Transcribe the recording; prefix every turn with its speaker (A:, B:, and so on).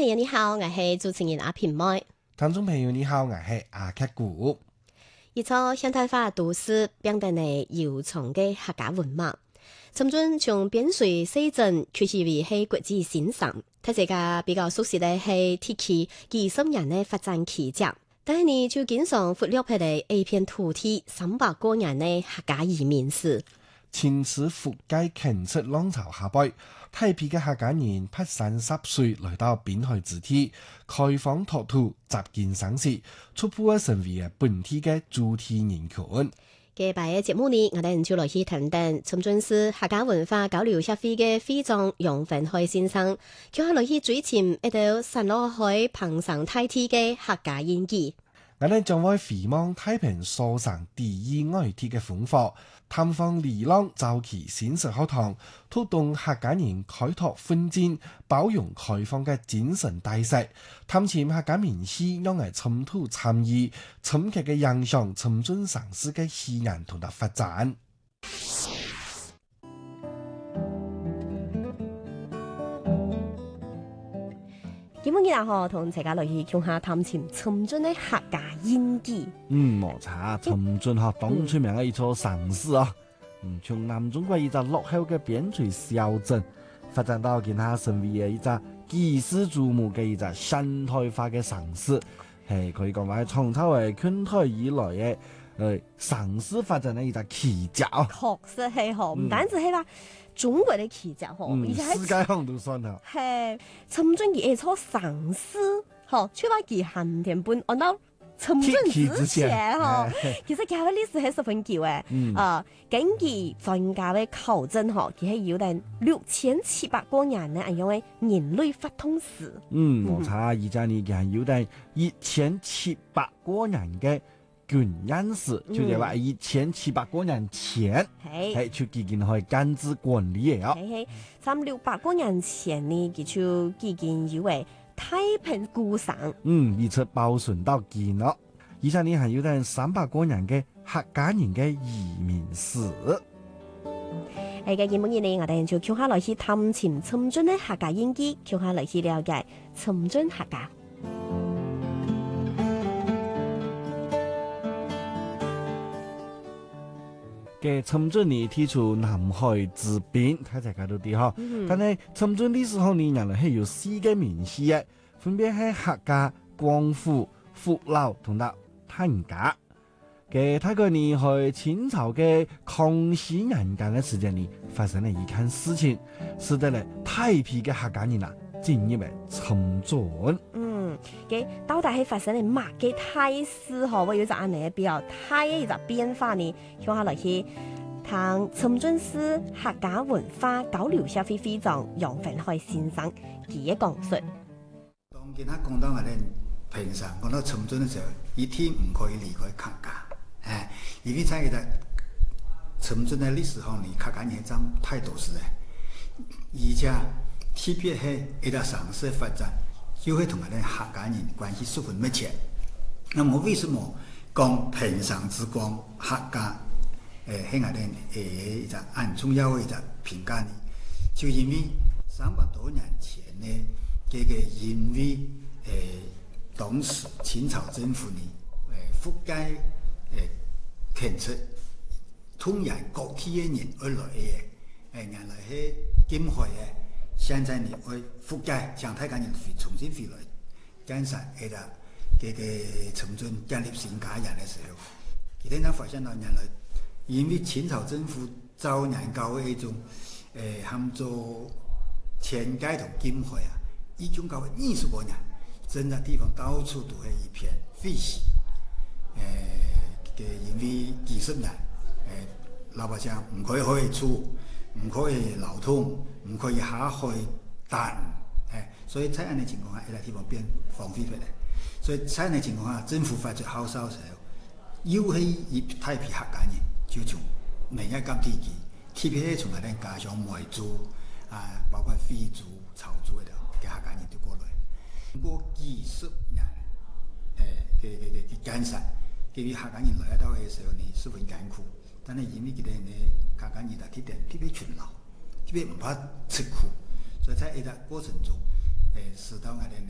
A: 朋友你好，我係主持人阿平妹。
B: 聽眾朋友你好，我係阿克古。
A: 一座現代化都市變得呢悠長嘅客家文化，曾經從邊陲西鎮佢視為係國際欣賞，睇自家比較熟悉嘅係鐵器幾十年嘅發展奇跡，但係呢就經常忽略佢哋一片土地300多年嘅客家移民史。
B: 前次福建建設浪潮下背，大批嘅客家人跋山涉水來到濱海之地，開荒拓土，習建生息，逐步成為本地嘅主體人群。
A: 嘅拜嘅節目呢，我哋就來去談談深圳市客家文化交流協會嘅會長楊文海先生，叫佢來去追尋一道散落海澎上大地嘅客家演技。
B: 我哋將會回望太平所成第一外地嘅風火，探訪離浪早期新式學堂，推動客家人開拓奮進、包容開放嘅精神大勢，探尋客家民氣讓人深度參與，深刻嘅影響深圳城市嘅氣氛同埋發展。
A: 今日啊，同大家來去講下探尋深圳嘅客家演技。
B: 冇錯，深圳當出名嘅一座城市啊。從南中國一個落後嘅邊陲小鎮，發展到今下成為一個舉世矚目嘅一個現代化嘅城市，係可以講話係創造為近代以來嘅城市發展嘅一個奇蹟。
A: 確實係嗬，唔單止係話中國嘅奇蹟嗬，而且係
B: 世界上都算啦。
A: 係深圳嘅一座城市，嗬，出發佢寒田半按到深圳之前嗬，其實佢嘅歷史係十分久嘅。根據專家嘅考證嗬，佢係有定6700多年咧，因為人類發通史。
B: 冇錯，而家呢佢係有定1700多年嘅原因史，就係話1700多年前係出基建去根治管理嘅。
A: 係300-600多年前呢，佢就基建以為太平古城，
B: 而且保存到今咯。而且呢係有定300多年嘅客家人嘅移民史。
A: 係嘅，今日呢，我哋就叫下來去探尋深圳嘅客家演技，叫下來去了解深圳客家。
B: 嘅深圳呢提出南海之濱，睇大家都啲嗬。但係深圳歷史上呢，原來係有4個名氣嘅，分別係客家、廣府、福佬同埋坦家。嘅大概呢係清朝嘅康熙年間嘅時間呢，發生了一件事情，使得咧大批嘅客家人啊進入嚟深圳。
A: 嘅到底係發生咗乜嘅大事嗬？我有隻眼嚟比較大嘅一隻變化呢，叫下來去談深圳市客家文化交流協會會長楊文海先生佢嘅講述。
C: 當見他講到我哋平常講到深圳嘅時候，一天唔可以離開客家，因為在深圳嘅歷史上，你客家人佔太多時咧，而且特別係一個城市發展。就會同我哋客家人關係十分密切。那麼為什麼講平常之光客家喺我哋一個很重要嘅一個評價呢？就因為300多年前呢，因為當時清朝政府呢福建建設通洋各地嘅人而來嘅，原來係金海嘅。現在呢，為福建將太家人重新回來建設一個深圳建立新家園的時候，佢哋能發現到原來因為清朝政府早年搞嘅一種喊做遷界同金海啊，已經搞了20多年，真的地方到處都係一片廢墟。因為幾十年老百姓唔可以開厝，唔可以流通，唔可以下海彈，所以在咁嘅情況下，一個地方變荒廢咗嚟。所以在咁嘅情況下，政府發出號召嘅時候，又係一大批客家人就從每一間地區，特別係從嗰啲家鄉梅族包括非族、草族嘅客家人就過來。經過幾十年嘅建設，對於客家人來到嘅時候呢，十分艱苦。但係因為佢哋呢客家人啊，特別勤勞，特別唔怕吃苦，所以在一個過程中，使到我哋呢